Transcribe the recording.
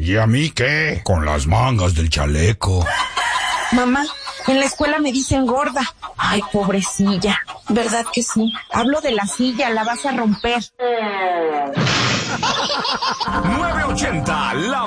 ¿Y a mí qué? Con las mangas del chaleco. Mamá, en la escuela me dicen gorda. Ay, pobrecilla. ¿Verdad que sí? Hablo de la silla, la vas a romper. 980, la